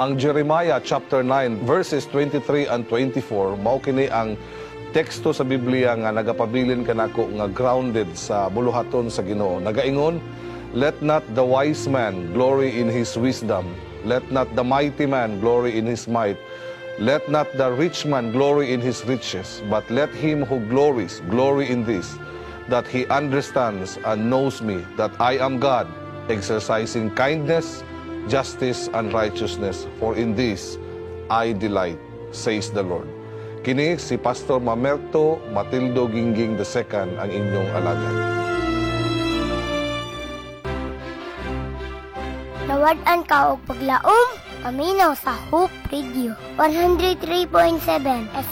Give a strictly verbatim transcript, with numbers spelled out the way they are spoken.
Ang Jeremiah chapter nine verses twenty-three and twenty-four mao kini ang teksto sa Biblia nga nagapabilin kanako nga grounded sa buluhaton sa Ginoo. Nagaingon, let not the wise man glory in his wisdom, let not the mighty man glory in his might, let not the rich man glory in his riches, but let him who glories glory in this, that he understands and knows me, that I am God, exercising kindness, justice, and righteousness, for in this I delight, says the Lord. Kini si Pastor Mamerto Matildo Gingging the second ang inyong alagad. Nawad-an ka og paglaom, paminaw sa Hope Radio one oh three point seven F